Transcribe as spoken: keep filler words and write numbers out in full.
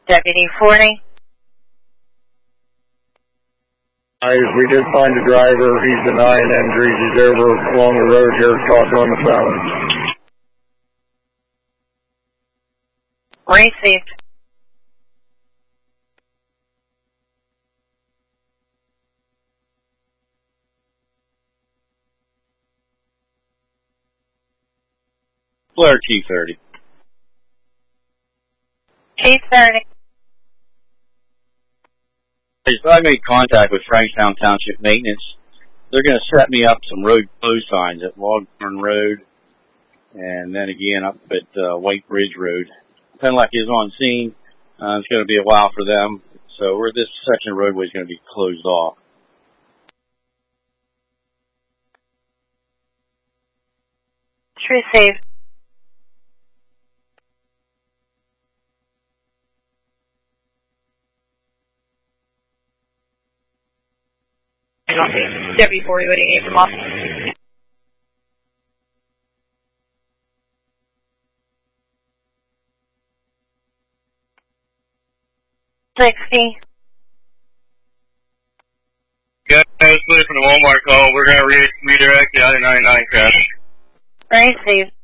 Deputy forty. Uh, we did find a driver. He's denying injuries. He's over along the road here talking on the phone. Received. Flare T thirty. T thirty. I made contact with Frankstown Township Maintenance. They're going to set me up some road close signs at Logburn Road and then again up at uh, White Bridge Road. Penlac is on scene. Uh, it's going to be a while for them, so we're, this section of roadway is going to be closed off. Received. Deputy forty waiting eight from office. Sixty. Guys, clear from the Walmart call. We're going to re redirect the other ninety-nine crash. Received.